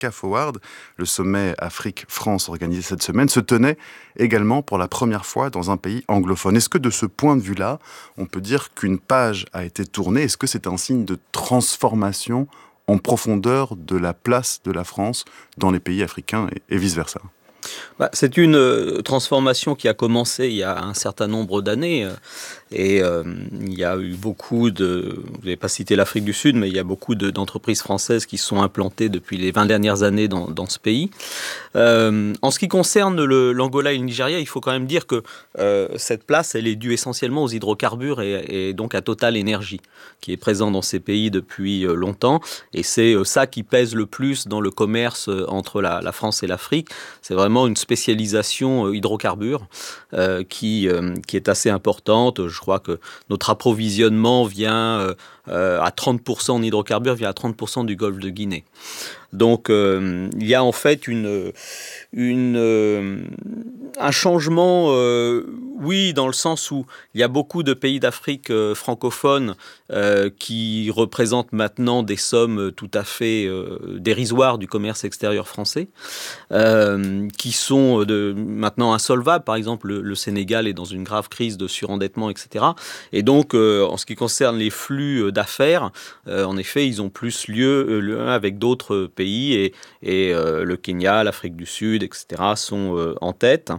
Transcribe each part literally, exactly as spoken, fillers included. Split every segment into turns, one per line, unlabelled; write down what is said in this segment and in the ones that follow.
CAFOWARD, le sommet Afrique-France organisé cette semaine, se tenait également pour la première fois dans un pays anglophone. Est-ce que de ce point de vue-là, on peut dire qu'une page a été tournée? Est-ce que c'est un signe de transformation en profondeur de la place de la France dans les pays africains et, et vice-versa?
Bah, c'est une euh, transformation qui a commencé il y a un certain nombre d'années euh, et euh, il y a eu beaucoup de, vous n'avez pas cité l'Afrique du Sud, mais il y a beaucoup de, d'entreprises françaises qui sont implantées depuis les vingt dernières années dans, dans ce pays. Euh, en ce qui concerne le, l'Angola et le Nigeria, il faut quand même dire que euh, cette place, elle est due essentiellement aux hydrocarbures et, et donc à Total Energy, qui est présent dans ces pays depuis euh, longtemps, et c'est euh, ça qui pèse le plus dans le commerce euh, entre la, la France et l'Afrique. C'est vraiment une spécialisation euh, hydrocarbures euh, qui, euh, qui est assez importante. Je crois que notre approvisionnement vient euh, euh, à trente pour cent en hydrocarbures, vient à trente pour cent du golfe de Guinée. Donc euh, il y a en fait une, une, euh, un changement, euh, oui, dans le sens où il y a beaucoup de pays d'Afrique euh, francophones euh, qui représentent maintenant des sommes tout à fait euh, dérisoires du commerce extérieur français, euh, qui sont de, maintenant insolvables. Par exemple, le, le Sénégal est dans une grave crise de surendettement, et cetera. Et donc, euh, en ce qui concerne les flux d'affaires, euh, en effet, ils ont plus lieu, lieu avec d'autres pays. Pays et, et euh, le Kenya, l'Afrique du Sud, et cetera sont euh, en tête.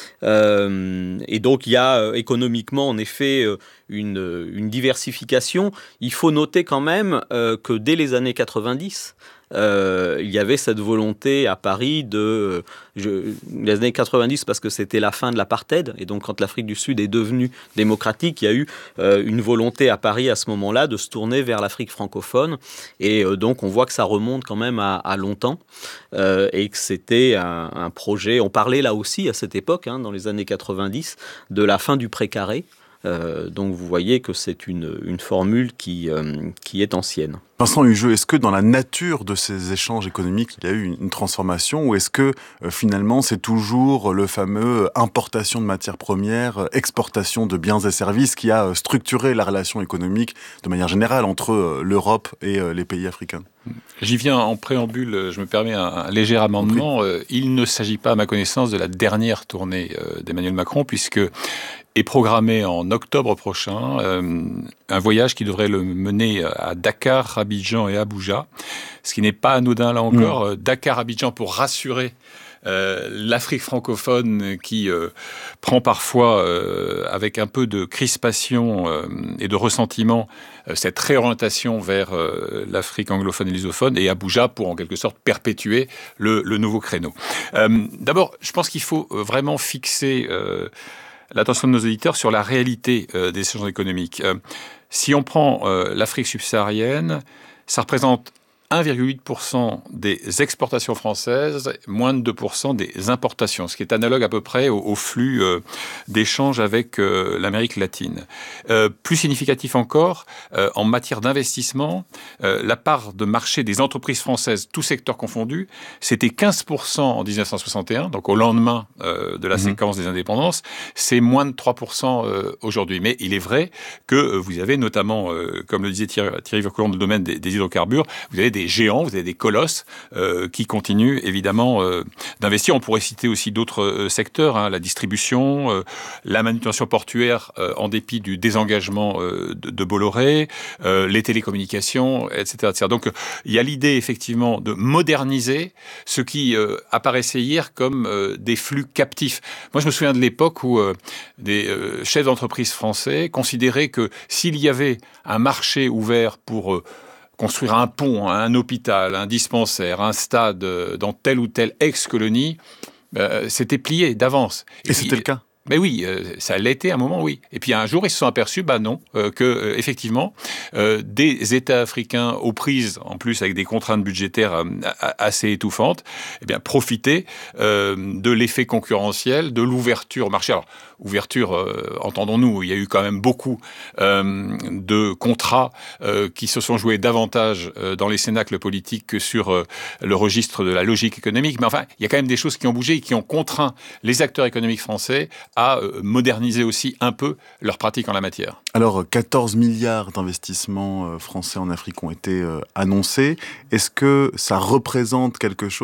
Euh, et donc il y a euh, économiquement en effet euh, une, une diversification. Il faut noter quand même euh, que dès les années quatre-vingt-dix, Euh, il y avait cette volonté à Paris de... Je, les années quatre-vingt-dix, parce que c'était la fin de l'apartheid, et donc quand l'Afrique du Sud est devenue démocratique, il y a eu euh, une volonté à Paris à ce moment-là de se tourner vers l'Afrique francophone, et euh, donc on voit que ça remonte quand même à, à longtemps, euh, et que c'était un, un projet... On parlait là aussi, à cette époque, hein, dans les années quatre-vingt-dix, de la fin du précaré. Euh, donc vous voyez que c'est une, une formule qui, euh, qui est ancienne.
Vincent Hugeux, est-ce que dans la nature de ces échanges économiques, il y a eu une, une transformation, ou est-ce que euh, finalement c'est toujours le fameux importation de matières premières, exportation de biens et services qui a structuré la relation économique de manière générale entre euh, l'Europe et euh, les pays africains?
J'y viens en préambule, je me permets un, un léger amendement. Euh, il ne s'agit pas, à ma connaissance, de la dernière tournée euh, d'Emmanuel Macron, puisque est programmé en octobre prochain euh, un voyage qui devrait le mener à Dakar, Abidjan et Abuja, ce qui n'est pas anodin là encore. Mmh. Dakar, Abidjan pour rassurer Euh, l'Afrique francophone qui euh, prend parfois, euh, avec un peu de crispation euh, et de ressentiment, euh, cette réorientation vers euh, l'Afrique anglophone et lusophone, et Abuja pour en quelque sorte perpétuer le, le nouveau créneau. Euh, d'abord, je pense qu'il faut vraiment fixer euh, l'attention de nos auditeurs sur la réalité euh, des échanges économiques. Euh, si on prend euh, l'Afrique subsaharienne, ça représente un virgule huit pour cent des exportations françaises, moins de deux pour cent des importations, ce qui est analogue à peu près au, au flux euh, d'échanges avec euh, l'Amérique latine. Euh, plus significatif encore, euh, en matière d'investissement, euh, la part de marché des entreprises françaises, tous secteurs confondus, c'était quinze pour cent en dix-neuf cent soixante et un, donc au lendemain euh, de la mmh. séquence des indépendances, c'est moins de trois pour cent euh, aujourd'hui. Mais il est vrai que euh, vous avez notamment, euh, comme le disait Thierry, Thierry Vercoulon, dans le domaine des, des hydrocarbures, vous avez des géants, vous avez des colosses euh, qui continuent évidemment euh, d'investir. On pourrait citer aussi d'autres euh, secteurs, hein, la distribution, euh, la manutention portuaire euh, en dépit du désengagement euh, de, de Bolloré, euh, les télécommunications, et cetera, et cetera. Donc il y a l'idée effectivement de moderniser ce qui euh, apparaissait hier comme euh, des flux captifs. Moi je me souviens de l'époque où euh, des euh, chefs d'entreprise français considéraient que s'il y avait un marché ouvert pour euh, construire un pont, un hôpital, un dispensaire, un stade dans telle ou telle ex-colonie, euh, c'était plié d'avance.
Et, Et c'était il, le cas?
Mais oui, euh, ça l'a été à un moment, oui. Et puis un jour, ils se sont aperçus, bah non, euh, que euh, effectivement, euh, des États africains aux prises, en plus avec des contraintes budgétaires euh, assez étouffantes, eh bien profitaient euh, de l'effet concurrentiel, de l'ouverture au marché. Alors, ouverture, euh, entendons-nous, il y a eu quand même beaucoup euh, de contrats euh, qui se sont joués davantage euh, dans les cénacles politiques que sur euh, le registre de la logique économique. Mais enfin, il y a quand même des choses qui ont bougé et qui ont contraint les acteurs économiques français à euh, moderniser aussi un peu leurs pratiques en la matière.
Alors, quatorze milliards d'investissements français en Afrique ont été annoncés. Est-ce que ça représente quelque chose